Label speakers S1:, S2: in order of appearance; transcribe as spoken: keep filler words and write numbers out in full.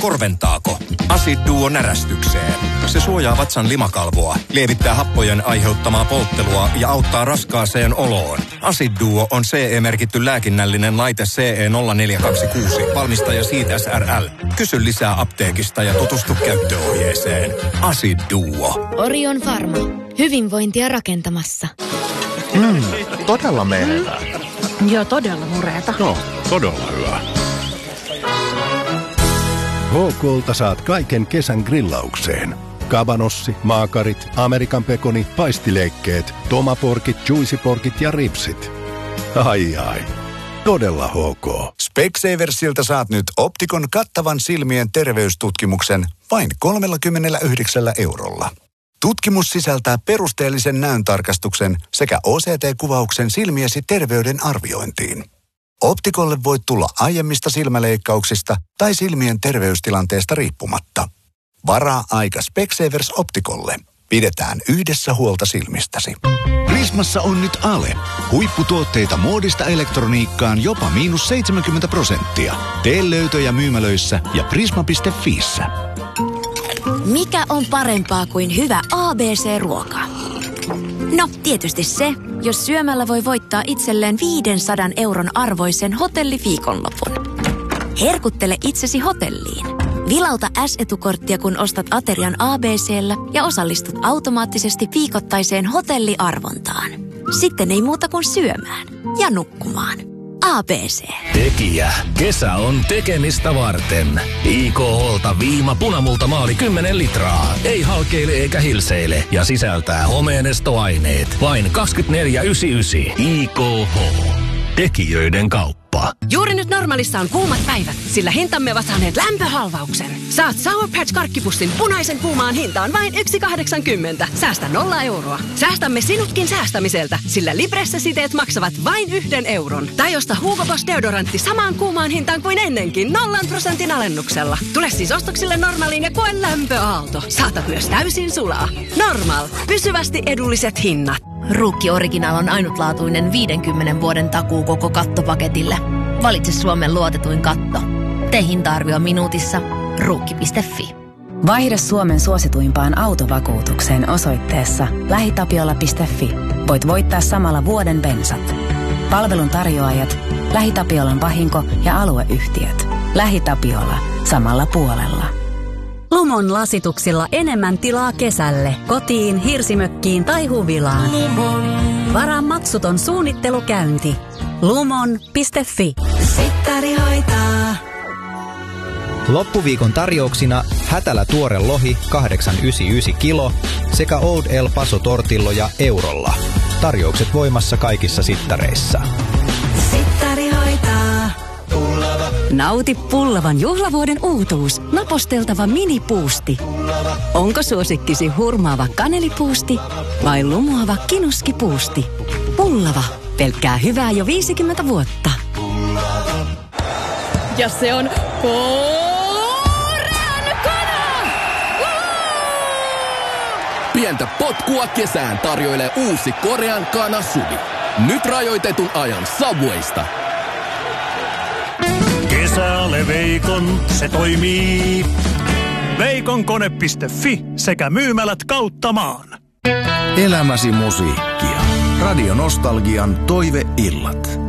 S1: Korventaako? Acid Duo närästykseen. Se suojaa vatsan limakalvoa, lievittää happojen aiheuttamaa polttelua ja auttaa raskaaseen oloon. Acid Duo on C E-merkitty lääkinnällinen laite C E nolla neljä kaksi kuusi, valmistaja Siitä S R L. Kysy lisää apteekista ja tutustu käyttöohjeeseen. Acid Duo.
S2: Orion Pharma. Hyvinvointia rakentamassa.
S3: Mm, todella menevää.
S4: Joo, todella mureeta.
S3: Joo, todella hyvä.
S5: H K:lta saat kaiken kesän grillaukseen. Kabanossi, maakarit, Amerikan pekoni, paistileikkeet, tomaporkit, juicyporkit ja ripsit. Ai ai, todella H K.
S6: Specsaversilta saat nyt Optikon kattavan silmien terveystutkimuksen vain kolmekymmentäyhdeksän eurolla. Tutkimus sisältää perusteellisen näöntarkastuksen sekä O C T-kuvauksen silmiesi terveyden arviointiin. Optikolle voit tulla aiemmista silmäleikkauksista tai silmien terveystilanteesta riippumatta. Varaa aika Specsavers Optikolle. Pidetään yhdessä huolta silmistäsi.
S7: Prismassa on nyt ale. Huipputuotteita muodista elektroniikkaan jopa miinus seitsemänkymmentä prosenttia. Tee löytöjä myymälöissä ja prisma piste fiissä.
S2: Mikä on parempaa kuin hyvä A B C-ruoka? No, tietysti se, jos syömällä voi voittaa itselleen viisisataa euron arvoisen hotelliviikonlopun. Herkuttele itsesi hotelliin. Vilauta S-etukorttia, kun ostat aterian A B C:llä ja osallistut automaattisesti viikoittaiseen hotelliarvontaan. Sitten ei muuta kuin syömään ja nukkumaan. A B C.
S8: Tekijä. Kesä on tekemistä varten. I K H:lta viima punamulta maali kymmenen litraa. Ei halkeile eikä hilseile ja sisältää homeenestoaineet. Vain kaksikymmentäneljä pilkku yhdeksänkymmentäyhdeksän. I K H. Tekijöiden kauppa.
S4: Juuri nyt Normaalissa on kuumat päivät, sillä hintamme ovat saaneet lämpöhalvauksen. Saat Sour Patch karkkipussin punaisen kuumaan hintaan vain yksi pilkku kahdeksankymmentä. Säästä nolla euroa. Säästämme sinutkin säästämiseltä, sillä Libresse-siteet maksavat vain yhden euron. Tai osta Hugo Boss deodorantti samaan kuumaan hintaan kuin ennenkin nollan prosentin alennuksella. Tule siis ostoksille Normaaliin ja koe lämpöaalto. Saatat myös täysin sulaa. Normal. Pysyvästi edulliset hinnat.
S2: Ruukki Original on ainutlaatuinen viidenkymmenen vuoden takuu koko kattopaketille. Valitse Suomen luotetuin katto. Tee hinta-arvio minuutissa. Ruukki piste fi.
S9: Vaihda Suomen suosituimpaan autovakuutukseen osoitteessa lähitapiola piste fi. Voit voittaa samalla vuoden bensat. Palvelun tarjoajat, LähiTapiolan vahinko- ja alueyhtiöt. LähiTapiola. Samalla puolella.
S10: Lumon lasituksilla enemmän tilaa kesälle. Kotiin, hirsimökkiin tai huvilaan. Varaa maksuton suunnittelukäynti. Lumon piste fi.
S11: Sittari hoitaa.
S12: Loppuviikon tarjouksina Hätälä tuore lohi kahdeksansataayhdeksänkymmentäyhdeksän kilo sekä Old El Paso tortilloja eurolla. Tarjoukset voimassa kaikissa sittareissa.
S11: Sittari hoitaa.
S10: Nauti Pullavan juhlavuoden uutuus. Naposteltava minipuusti. Onko suosikkisi hurmaava kanelipuusti vai lumoava kinuskipuusti? Pullava. Pelkkää hyvää jo viisikymmentä vuotta.
S4: Ja se on korean kana!
S8: Pientä potkua kesään tarjoilee uusi Korean kana suvi. Nyt rajoitetun ajan Subwaysta.
S13: Kesälle Veikon, se toimii. Veikonkone piste fi sekä myymälät kautta maan.
S7: Elämäsi musiikkia. Radio Nostalgian toiveillat.